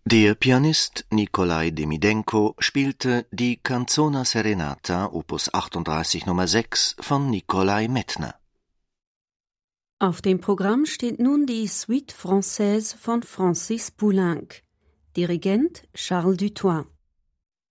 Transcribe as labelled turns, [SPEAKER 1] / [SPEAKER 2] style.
[SPEAKER 1] Der Pianist Nikolai Demidenko spielte die Canzona Serenata Opus 38 Nummer 6 von Nikolai Medtner.
[SPEAKER 2] Auf dem Programm steht nun die Suite Française von Francis Poulenc. Dirigent Charles Dutoit.